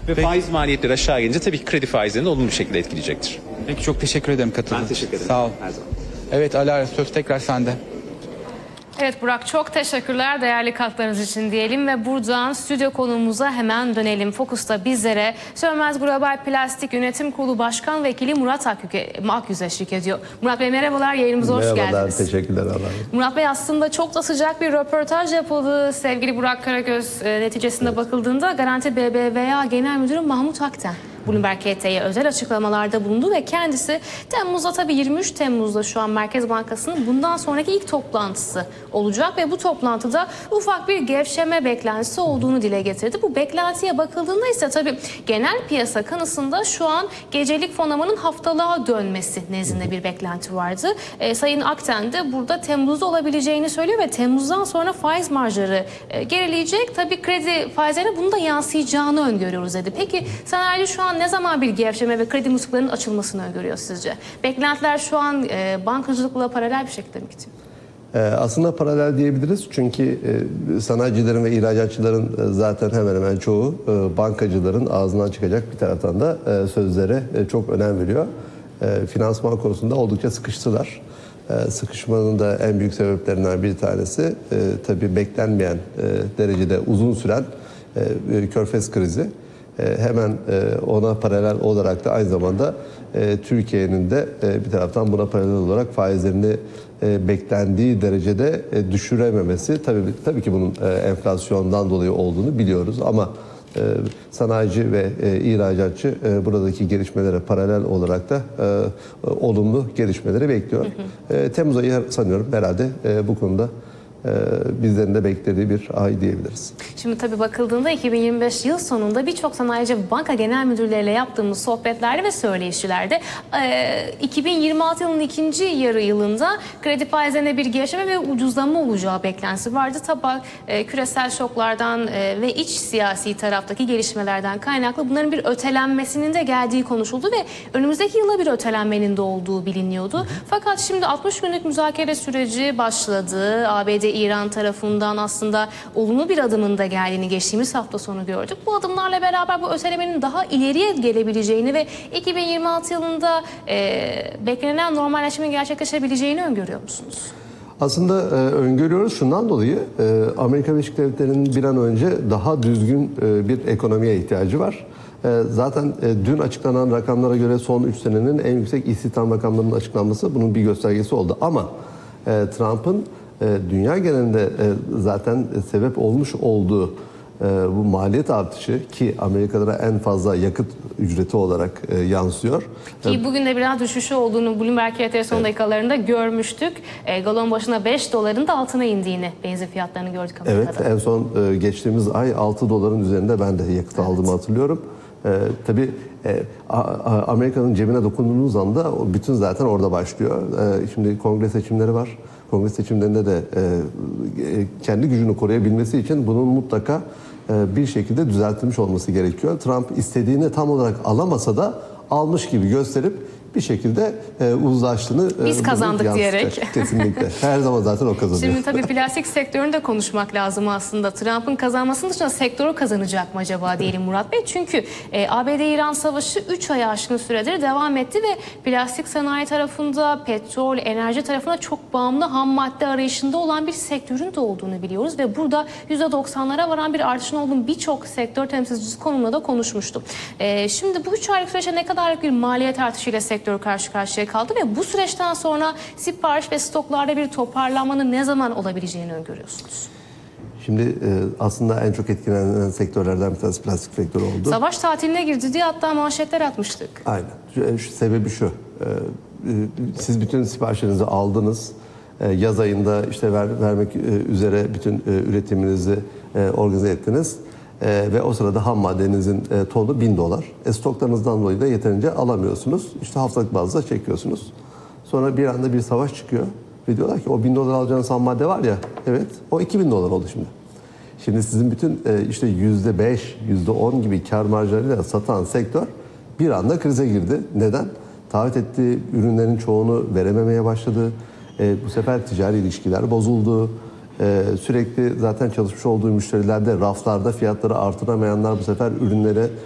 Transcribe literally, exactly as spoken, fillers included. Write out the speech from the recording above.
Ve Peki. faiz maliyetleri aşağı gelince tabii ki kredi faizlerini olumlu bir şekilde etkileyecektir. Peki, çok teşekkür ederim katıldığınız Ben teşekkür ederim. Sağ ol. Her zaman. Evet Alara, söz tekrar sende. Evet Burak, çok teşekkürler değerli katkılarınız için diyelim ve buradan stüdyo konuğumuza hemen dönelim. Fokus'ta bizlere Sönmez Global Plastik Yönetim Kurulu Başkan Vekili Murat Akyüze eşlik ediyor. Murat Bey merhabalar, yayınımıza hoş Merhabalar, geldiniz. teşekkürler Allah'ım. Murat Bey, aslında çok da sıcak bir röportaj yapıldı. Sevgili Burak Karagöz, e, neticesinde evet. bakıldığında Garanti B B V A Genel Müdürü Mahmut Akten Bloomberg H T'ye özel açıklamalarda bulundu ve kendisi Temmuz'da, tabii yirmi üç Temmuz'da şu an Merkez Bankası'nın bundan sonraki ilk toplantısı olacak ve bu toplantıda ufak bir gevşeme beklentisi olduğunu dile getirdi. Bu beklentiye bakıldığında ise tabii genel piyasa kanısında şu an gecelik fonamanın haftalığa dönmesi nezdinde bir beklenti vardı. E, Sayın Akten de burada Temmuz'da olabileceğini söylüyor ve Temmuz'dan sonra faiz marjları e, gerileyecek. Tabii kredi faizlerine bunun da yansıyacağını öngörüyoruz dedi. Peki sanayici şu an ne zaman bir gevşeme ve kredi musluklarının açılmasını öngörüyor sizce? Beklentiler şu an e, bankacılıkla paralel bir şekilde mi gidiyor? Ee, aslında paralel diyebiliriz çünkü e, sanayicilerin ve ihracatçıların e, zaten hemen hemen çoğu e, bankacıların ağzından çıkacak bir taraftan da e, sözlere e, çok önem veriyor. E, finansman konusunda oldukça sıkıştılar. E, sıkışmanın da en büyük sebeplerinden bir tanesi e, tabii beklenmeyen e, derecede uzun süren e, Körfez krizi. Hemen ona paralel olarak da aynı zamanda Türkiye'nin de bir taraftan buna paralel olarak faizlerini beklendiği derecede düşürememesi, tabii tabii ki bunun enflasyondan dolayı olduğunu biliyoruz ama sanayici ve ihracatçı buradaki gelişmelere paralel olarak da olumlu gelişmeleri bekliyor. Hı hı. Temmuz ayı sanıyorum herhalde bu konuda bizlerin de beklediği bir ay diyebiliriz. Şimdi tabii bakıldığında iki bin yirmi beş yıl sonunda birçok sanayici banka genel müdürleriyle yaptığımız sohbetlerde ve söyleşilerde iki bin yirmi altı yılının ikinci yarı yılında kredi faizlerine bir gevşeme ve ucuzlama olacağı beklentisi vardı. Tabii küresel şoklardan ve iç siyasi taraftaki gelişmelerden kaynaklı bunların bir ötelenmesinin de geldiği konuşuldu ve önümüzdeki yıla bir ötelenmenin de olduğu biliniyordu. Hı hı. Fakat şimdi altmış günlük müzakere süreci başladı. A B D İran tarafından aslında olumlu bir adımın da geldiğini geçtiğimiz hafta sonu gördük. Bu adımlarla beraber bu ötelemenin daha ileriye gelebileceğini ve iki bin yirmi altı yılında e, beklenen normalleşmenin gerçekleşebileceğini öngörüyor musunuz? Aslında e, öngörüyoruz şundan dolayı e, Amerika Birleşik Devletleri'nin bir an önce daha düzgün e, bir ekonomiye ihtiyacı var. E, zaten e, dün açıklanan rakamlara göre son üç senenin en yüksek istihdam rakamlarının açıklanması bunun bir göstergesi oldu. Ama e, Trump'ın dünya genelinde zaten sebep olmuş olduğu bu maliyet artışı ki Amerikalılara en fazla yakıt ücreti olarak yansıyor. Ki bugün de biraz düşüşü olduğunu Bloomberg H T son evet. dakikalarında görmüştük. Galon başına beş doların da altına indiğini, benzin fiyatlarını gördük Amerika'da. Evet, en son geçtiğimiz ay altı doların üzerinde ben de yakıt evet. aldığımı hatırlıyorum. Ee, tabii e, Amerika'nın cebine dokunduğunuz anda bütün zaten orada başlıyor. Ee, şimdi kongre seçimleri var. Kongre seçimlerinde de e, kendi gücünü koruyabilmesi için bunun mutlaka e, bir şekilde düzeltilmiş olması gerekiyor. Trump istediğini tam olarak alamasa da almış gibi gösterip bir şekilde e, uzlaştığını biz kazandık diyerek. Kesinlikle. Her zaman zaten o kazanıyor. Şimdi tabii plastik sektörünü de konuşmak lazım aslında. Trump'ın kazanmasının dışında sektörü kazanacak mı acaba diyelim Murat Bey? Çünkü e, A B D-İran savaşı üç ay aşkın süredir devam etti ve plastik sanayi tarafında, petrol, enerji tarafında çok bağımlı ham madde arayışında olan bir sektörün de olduğunu biliyoruz ve burada yüzde doksanlara varan bir artışın olduğunu birçok sektör temsilcisi konumunda da konuşmuştu. E, şimdi bu üç aylık süreçte ne kadarlık bir maliyet artışıyla sektör karşı karşıya kaldı ve bu süreçten sonra sipariş ve stoklarda bir toparlanmanın ne zaman olabileceğini öngörüyorsunuz? Şimdi aslında en çok etkilenen sektörlerden bir tanesi plastik sektörü oldu. Savaş tatiline girdi diye hatta manşetler atmıştık. Aynen. Şu, sebebi şu. Siz bütün siparişlerinizi aldınız. Yaz ayında işte ver, vermek üzere bütün üretiminizi organize ettiniz. Ee, ve o sırada ham maddenizin e, tonu bin dolar. E, stoklarınızdan dolayı da yeterince alamıyorsunuz. İşte haftalık bazda çekiyorsunuz. Sonra bir anda bir savaş çıkıyor. Ve diyorlar ki o bin dolar alacağınız ham madde var ya, evet o iki bin dolar oldu şimdi. Şimdi sizin bütün e, işte yüzde beş, yüzde on gibi kar marjlarıyla satan sektör bir anda krize girdi. Neden? Taahhüt ettiği ürünlerin çoğunu verememeye başladı. E, bu sefer ticari ilişkiler bozuldu. Ee, sürekli zaten çalışmış olduğu müşterilerde raflarda fiyatları artıramayanlar bu sefer ürünlere